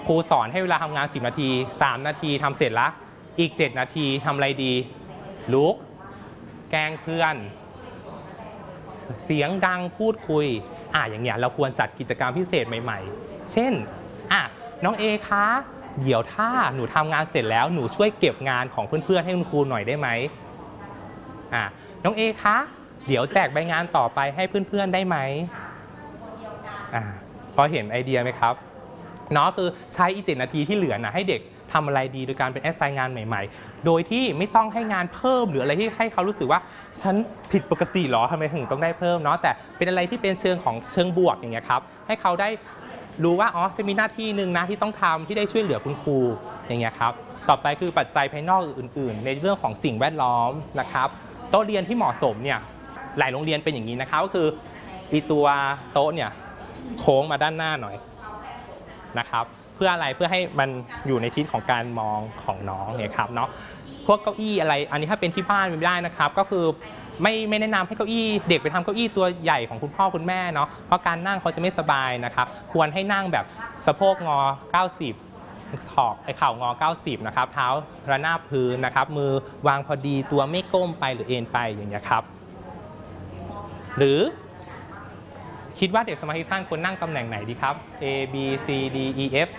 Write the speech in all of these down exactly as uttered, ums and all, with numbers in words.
ครูสอนให้เวลาทำงานสิบนาทีสามนาทีทำเสร็จละอีกเจ็ดนาทีทำอะไรดีลุกแกล้งเพื่อนเสียงดังพูดคุยอ่ะอย่างเงี้ยเราควรจัดกิจกรรมพิเศษใหม่ๆเช่นอ่ะน้องเอคะเดี๋ยวถ้าหนูทำงานเสร็จแล้วหนูช่วยเก็บงานของเพื่อนๆให้คุณครูหน่อยได้ไหมอ่ะน้องเอคะเดี๋ยวแจกใบงานต่อไปให้เพื่อนๆได้ไหมอ่ะพอเห็นไอเดียไหมครับเนาะคือใช้อีกเจ็ดนาทีที่เหลือนะให้เด็กทำอะไรดีโดยการเป็นแอสไซน์งานใหม่ๆโดยที่ไม่ต้องให้งานเพิ่มหรืออะไรที่ให้เขารู้สึกว่าฉันผิดปกติหรอทำไมถึงต้องได้เพิ่มเนาะแต่เป็นอะไรที่เป็นเชิงของเชิงบวกอย่างเงี้ยครับให้เขาได้รู้ว่าอ๋อจะมีหน้าที่หนึ่งนะที่ต้องทำที่ได้ช่วยเหลือคุณครูอย่างเงี้ยครับต่อไปคือปัจจัยภายนอกอื่นๆในเรื่องของสิ่งแวดล้อมนะครับโต๊ะเรียนที่เหมาะสมเนี่ยหลายโรงเรียนเป็นอย่างนี้นะครับก็คืออีตัวโต๊ะเนี่ยโค้งมาด้านหน้าหน่อยนะครับเพื่ออะไรเพื่อให้มันอยู่ในทิศของการมองของน้องเนี่ยครับเนาะพวกเก้าอี้อะไรอันนี้ถ้าเป็นที่บ้านไม่ได้นะครับก็คือไม่ไม่แนะนำให้เก้าอี้เด็กไปทำเก้าอี้ตัวใหญ่ของคุณพ่อคุณแม่เนาะเพราะการนั่งเขาจะไม่สบายนะครับควรให้นั่งแบบสะโพกงอเก้าสิบศอกไอ้เข่างอเก้าสิบนะครับเท้าระนาบพื้นนะครับมือวางพอดีตัวไม่ก้มไปหรือเอ็นไปอย่างเงี้ยครับหรือคิดว่าเด็กสมาธิสั้นควรนั่งตำแหน่งไหนดีครับ A B C D E F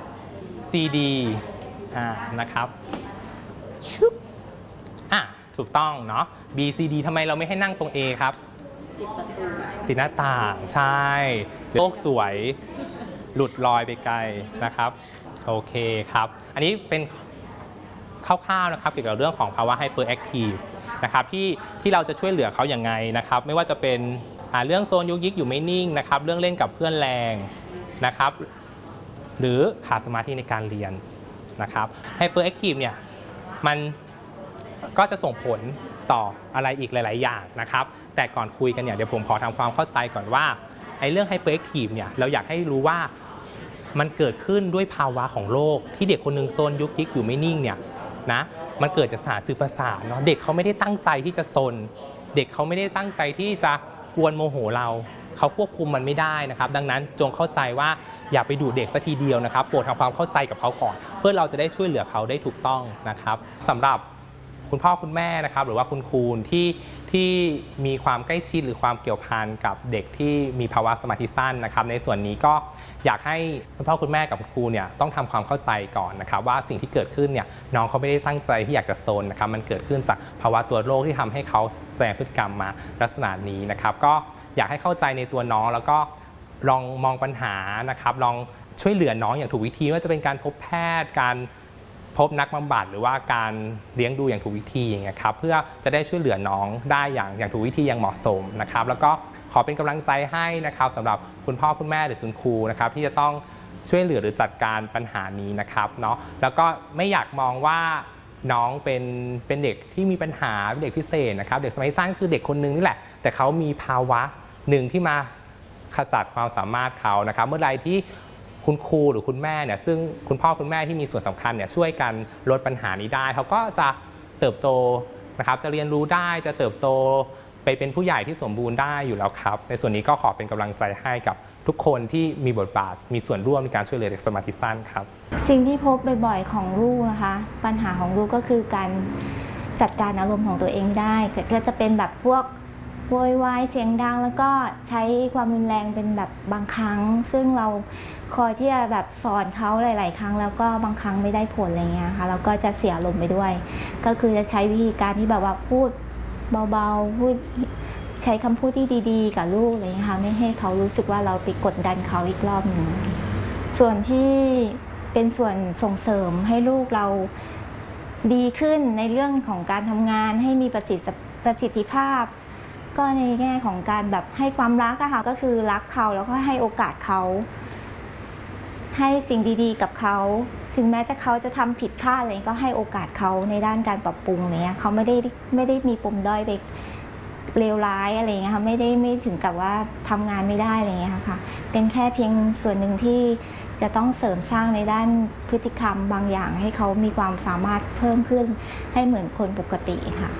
C D อ่านะครับชุบอ่ะถูกต้องเนาะ B C D ทำไมเราไม่ให้นั่งตรง A ครับติดประตูติดหน้าต่างใช่โลกสวยหลุดลอยไปไกลนะครับโอเคครับอันนี้เป็นคร่าวๆนะครับเกี่ยวกับเรื่องของภาวะ Hyperactive นะครับที่ที่เราจะช่วยเหลือเขาอย่างไงนะครับไม่ว่าจะเป็นเรื่องโซนยุกยิกอยู่ไม่นิ่งนะครับเรื่องเล่นกับเพื่อนแรงนะครับหรือขาดสมาธิในการเรียนนะครับ Hyperactive เนี่ยมันก็จะส่งผลต่ออะไรอีกหลายๆอย่างนะครับแต่ก่อนคุยกันเนี่ยเดี๋ยวผมขอทำความเข้าใจก่อนว่าไอ้เรื่อง Hyperactive เนี่ยเราอยากให้รู้ว่ามันเกิดขึ้นด้วยภาวะของโลกที่เด็กคนนึงโซนยุกยิกอยู่ไม่นิ่งเนี่ยนะมันเกิดจากสารสื่อประสาทเนาะเด็กเขาไม่ได้ตั้งใจที่จะซนเด็กเขาไม่ได้ตั้งใจที่จะกวนโมโหเราเขาควบคุมมันไม่ได้นะครับดังนั้นจงเข้าใจว่าอย่าไปดูเด็กสักทีเดียวนะครับโปรดทำความเข้าใจกับเขาก่อนเพื่อเราจะได้ช่วยเหลือเขาได้ถูกต้องนะครับสำหรับคุณพ่อคุณแม่นะครับหรือว่าคุณครูที่ที่มีความใกล้ชิดหรือความเกี่ยวพันกับเด็กที่มีภาวะสมาธิสั้นนะครับในส่วนนี้ก็อยากให้คุณพ่อคุณแม่กับคุณครูเนี่ยต้องทำความเข้าใจก่อนนะครับว่าสิ่งที่เกิดขึ้นเนี่ยน้องเขาไม่ได้ตั้งใจที่อยากจะโซนนะครับมันเกิดขึ้นจากภาวะตัวโรคที่ทำให้เขาแสดงพฤติกรรมมาลักษณะนี้นะครับก็อยากให้เข้าใจในตัวน้องแล้วก็ลองมองปัญหานะครับลองช่วยเหลือน้องอย่างถูกวิธีว่าจะเป็นการพบแพทย์การพบนักบำบัดหรือว่าการเลี้ยงดูอย่างถูกวิธีอย่างเงี้ยครับเพื่อจะได้ช่วยเหลือน้องได้อย่างอย่างถูกวิธีอย่างเหมาะสมนะครับแล้วก็ขอเป็นกำลังใจให้นะครับสำหรับคุณพ่อคุณแม่หรือคุณครูนะครับที่จะต้องช่วยเหลือหรือจัดการปัญหานี้นะครับเนาะแล้วก็ไม่อยากมองว่าน้องเป็นเป็นเด็กที่มีปัญหาเป็นเด็กพิเศษนะครับเด็กสมัยสั้นคือเด็กคนนึงนี่แหละแต่เขามีภาวะหนึ่งที่มาขจัดความสามารถเขานะครับเมื่อไรที่คุณครูหรือคุณแม่เนี่ยซึ่งคุณพ่อคุณแม่ที่มีส่วนสำคัญเนี่ยช่วยกันลดปัญหานี้ได้เขาก็จะเติบโตนะครับจะเรียนรู้ได้จะเติบโตไปเป็นผู้ใหญ่ที่สมบูรณ์ได้อยู่แล้วครับในส่วนนี้ก็ขอเป็นกำลังใจให้กับทุกคนที่มีบทบาทมีส่วนร่วมในการช่วยเหลือเด็กสมาธิสั้นครับสิ่งที่พบบ่อยๆของลูกนะคะปัญหาของลูกก็คือการจัดการอารมณ์ของตัวเองได้ก็จะเป็นแบบพวกโวยวายเสียงดังแล้วก็ใช้ความรุนแรงเป็นแบบบางครั้งซึ่งเราคอยที่จะแบบสอนเขาหลายๆครั้งแล้วก็บางครั้งไม่ได้ผลอะไรเงี้ยค่ะแล้วก็จะเสียอารมณ์ไปด้วยก็คือจะใช้วิธีการที่แบบว่าพูดเบาๆพูดใช้คำพูดที่ดีๆกับลูกอะไรเงี้ยค่ะไม่ให้เขารู้สึกว่าเราไปกดดันเขาอีกรอบหนึ่งส่วนที่เป็นส่วนส่งเสริมให้ลูกเราดีขึ้นในเรื่องของการทำงานให้มีประสิทธิประสิทธิภาพก็ในแง่ของการแบบให้ความรักอะค่ะก็คือรักเขาแล้วก็ให้โอกาสเขาให้สิ่งดีๆกับเขาถึงแม้จะเขาจะทำผิดพลาดอะไรก็ให้โอกาสเขาในด้านการปรับปรุงอะไรเงี้ยเขาไม่ได้ไม่ได้มีปมด้อยไปเลวร้ายอะไรเงี้ยค่ะไม่ได้ไม่ถึงกับว่าทำงานไม่ได้อะไรเงี้ยค่ะเป็นแค่เพียงส่วนหนึ่งที่จะต้องเสริมสร้างในด้านพฤติกรรมบางอย่างให้เขามีความสามารถเพิ่มขึ้นให้เหมือนคนปกติค่ะ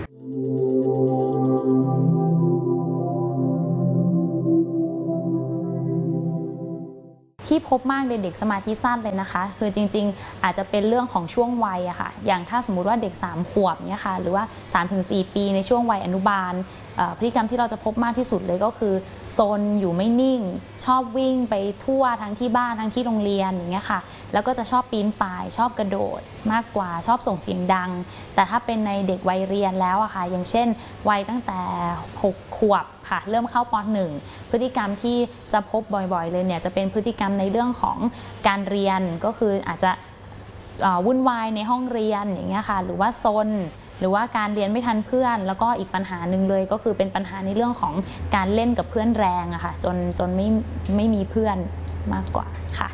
ที่ที่พบมากในเด็กสมาธิสั้นเลยนะคะคือจริงๆอาจจะเป็นเรื่องของช่วงวัยอะค่ะอย่างถ้าสมมุติว่าเด็กสามขวบเนี่ยค่ะหรือว่า สามถึงสี่ ปีในช่วงวัยอนุบาลพฤติกรรมที่เราจะพบมากที่สุดเลยก็คือซนอยู่ไม่นิ่งชอบวิ่งไปทั่วทั้งที่บ้านทั้งที่โรงเรียนอย่างเงี้ยค่ะแล้วก็จะชอบปีนป่ายชอบกระโดดมากกว่าชอบส่งเสียงดังแต่ถ้าเป็นในเด็กวัยเรียนแล้วอะค่ะอย่างเช่นวัยตั้งแต่หกขวบค่ะเริ่มเข้าป หนึ่ง พฤติกรรมที่จะพบบ่อยๆเลยเนี่ยจะเป็นพฤติกรรมในเรื่องของการเรียนก็คืออาจจะวุ่นวายในห้องเรียนอย่างเงี้ยค่ะหรือว่าซนหรือว่าการเรียนไม่ทันเพื่อนแล้วก็อีกปัญหาหนึ่งเลยก็คือเป็นปัญหาในเรื่องของการเล่นกับเพื่อนแรงอะค่ะจนจนไม่ไม่มีเพื่อนมากกว่าค่ะ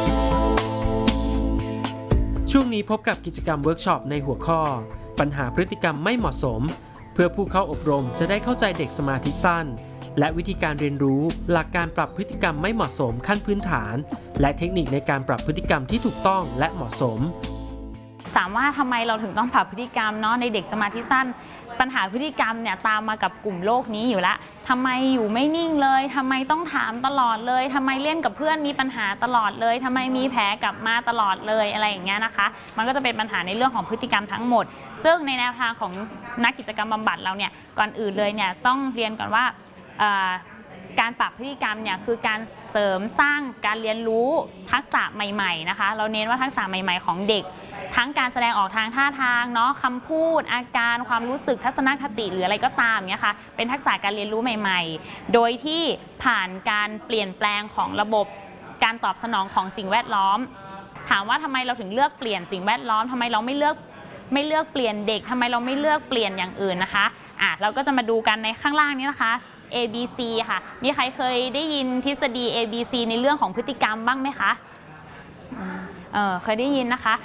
ช่วงนี้พบกับกิจกรรมเวิร์กช็อปในหัวข้อปัญหาพฤติกรรมไม่เหมาะสมเพื่อผู้เข้าอบรมจะได้เข้าใจเด็กสมาธิสั้นและวิธีการเรียนรู้หลักการปรับพฤติกรรมไม่เหมาะสมขั้นพื้นฐานและเทคนิคในการปรับพฤติกรรมที่ถูกต้องและเหมาะสมถามว่าทำไมเราถึงต้องปรับพฤติกรรมเนาะในเด็กสมาธิสั้นปัญหาพฤติกรรมเนี่ยตามมากับกลุ่มโลกนี้อยู่แล้วทำไมอยู่ไม่นิ่งเลยทำไมต้องถามตลอดเลยทำไมเล่นกับเพื่อนมีปัญหาตลอดเลยทำไมมีแผลกลับมาตลอดเลยอะไรอย่างเงี้ยนะคะมันก็จะเป็นปัญหาในเรื่องของพฤติกรรมทั้งหมดซึ่งในแนวทางของนักกิจกรรมบำบัดเราเนี่ยก่อนอื่นเลยเนี่ยต้องเรียนก่อนว่าการปรับพฤติกรรมเนี่ยคือการเสริมสร้างการเรียนรู้ทักษะใหม่ๆนะคะเราเน้นว่าทักษะใหม่ๆของเด็กทั้งการแสดงออกทางท่าทางเนาะคำพูดอาการความรู้สึกทัศนคติหรืออะไรก็ตามเนี่ยค่ะเป็นทักษะการเรียนรู้ใหม่ๆโดยที่ผ่านการเปลี่ยนแปลงของระบบการตอบสนองของสิ่งแวดล้อมถามว่าทำไมเราถึงเลือกเปลี่ยนสิ่งแวดล้อมทำไมเราไม่เลือกไม่เลือกเปลี่ยนเด็กทำไมเราไม่เลือกเปลี่ยนอย่างอื่นนะคะอ่ะเราก็จะมาดูกันในข้างล่างนี้นะคะเอ บี ซี ค่ะมีใครเคยได้ยินทฤษฎี เอ บี ซี ในเรื่องของพฤติกรรมบ้างไหมคะเออเคยได้ยินนะคะ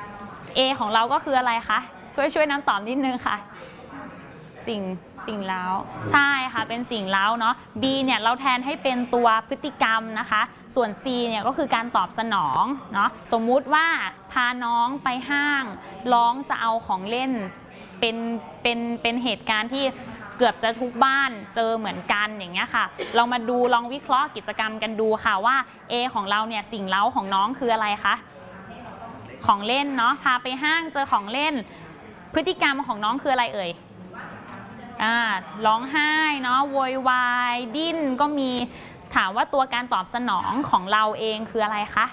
A ของเราก็คืออะไรคะช่วยช่วยน้ำตอบนิดนึงค่ะสิ่งสิ่งเล้าใช่ค่ะเป็นสิ่งเล้าเนาะ B เนี่ยเราแทนให้เป็นตัวพฤติกรรมนะคะส่วน C เนี่ยก็คือการตอบสนองเนาะสมมุติว่าพาน้องไปห้างร้องจะเอาของเล่นเป็นเป็นเป็นเหตุการณ์ที่เกือบจะทุกบ้านเจอเหมือนกันอย่างเงี้ยค่ะเรามาดูลองวิเคราะห์กิจกรรมกันดูค่ะว่า A ของเราเนี่ยสิ่งเล้าของน้องคืออะไรคะของเล่นเนาะพาไปห้างเจอของเล่นพฤติกรรมของน้องคืออะไรเอ่ยอ่าร้องไห้เนาะโวยวายดิ้นก็มีถามว่าตัวการตอบสนองของเราเองคืออะไรคะ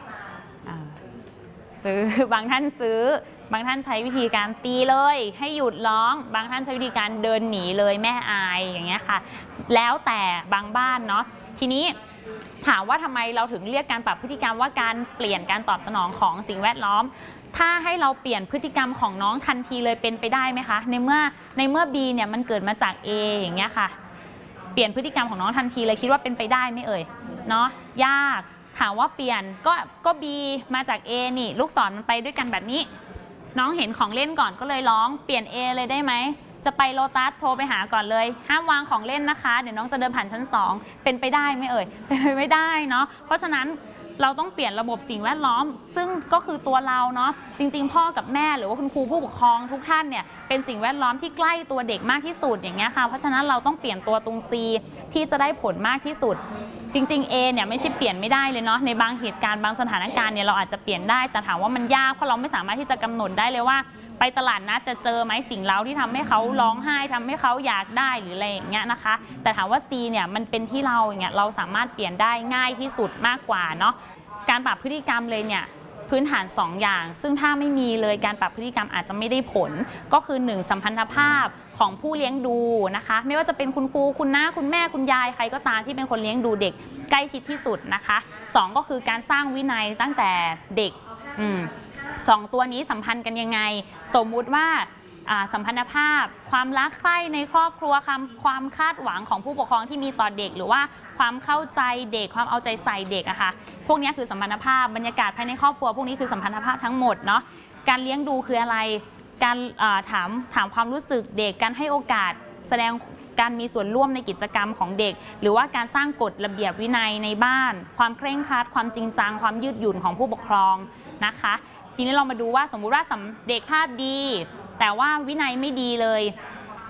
ซื้อบางท่านซื้อบางท่านใช้วิธีการตีเลยให้หยุดร้องบางท่านใช้วิธีการเดินหนีเลยแม่อายอย่างเงี้ยค่ะแล้วแต่บางบ้านเนาะทีนี้ถามว่าทำไมเราถึงเรียกการปรับพฤติกรรมว่าการเปลี่ยนการตอบสนองของสิ่งแวดล้อมถ้าให้เราเปลี่ยนพฤติกรรมของน้องทันทีเลยเป็นไปได้ไหมคะในเมื่อในเมื่อ B เนี่ยมันเกิดมาจาก A อย่างเงี้ยค่ะเปลี่ยนพฤติกรรมของน้องทันทีเลยคิดว่าเป็นไปได้ไหมเอ่ยเนาะยากถามว่าเปลี่ยนก็ก็ B มาจาก A นี่ลูกศรมันไปด้วยกันแบบนี้น้องเห็นของเล่นก่อนก็เลยร้องเปลี่ยน A เลยได้ไหมจะไปโลตัสโทรไปหาก่อนเลยห้ามวางของเล่นนะคะเดี๋ยวน้องจะเดินผ่านชั้นสองเป็นไปได้ไหมเอ่ยเป็นไปไม่ได้เนาะเพราะฉะนั้นเราต้องเปลี่ยนระบบสิ่งแวดล้อมซึ่งก็คือตัวเราเนาะจริงๆพ่อกับแม่หรือว่าคุณครูผู้ปกครองทุกท่านเนี่ยเป็นสิ่งแวดล้อมที่ใกล้ตัวเด็กมากที่สุดอย่างเงี้ยค่ะเพราะฉะนั้นเราต้องเปลี่ยนตัวตรง C ที่จะได้ผลมากที่สุดจริงๆ A เนี่ยไม่ใช่เปลี่ยนไม่ได้เลยเนาะในบางเหตุการณ์บางสถานการณ์เนี่ยเราอาจจะเปลี่ยนได้แต่ถามว่ามันยากเพราะเราไม่สามารถที่จะกำหนดได้เลยว่าไปตลาดนัดจะเจอไหมสิ่งเล้าที่ทำให้เขาร้องไห้ทำให้เขาอยากได้หรืออะไรอย่างเงี้ยนะคะแต่ถามว่า C เนี่ยมันเป็นที่เราอย่างเงี้ยเราสามารถเปลี่ยนได้ง่ายที่สุดมากกว่าเนาะการปรับพฤติกรรมเลยเนี่ยพื้นฐานสองอย่างซึ่งถ้าไม่มีเลยการปรับพฤติกรรมอาจจะไม่ได้ผลก็คือหนึ่งสัมพันธภาพของผู้เลี้ยงดูนะคะไม่ว่าจะเป็นคุณครูคุณน้าคุณแม่คุณยายใครก็ตามที่เป็นคนเลี้ยงดูเด็กใกล้ชิดที่สุดนะคะสองก็คือการสร้างวินัยตั้งแต่เด็กอืมสองตัวนี้สัมพันธ์กันยังไงสมมุติว่าสัมพันธภาพความรักใคร่ในครอบครัวความความคาดหวังของผู้ปกครองที่มีต่อเด็กหรือว่าความเข้าใจเด็กความเอาใจใส่เด็กอะค่ะพวกนี้คือสัมพันธภาพบรรยากาศภายในครอบครัวพวกนี้คือสัมพันธภาพทั้งหมดเนาะการเลี้ยงดูคืออะไรการถามถามความรู้สึกเด็กการให้โอกาสแสดงการมีส่วนร่วมในกิจกรรมของเด็กหรือว่าการสร้างกฎระเบียบวินัยในบ้านความเคร่งครัดความจริงจังความยืดหยุ่นของผู้ปกครองนะคะทีนี้เรามาดูว่าสมมุติว่าเด็กภาพดีแต่ว่าวินัยไม่ดีเลย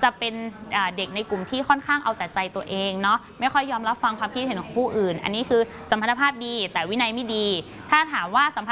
จะเป็นเด็กในกลุ่มที่ค่อนข้างเอาแต่ใจตัวเองเนาะไม่ค่อยยอมรับฟังความคิดเห็นของผู้อื่นอันนี้คือสัมพันธภาพดีแต่วินัยไม่ดีถ้าถามว่าสัมพัน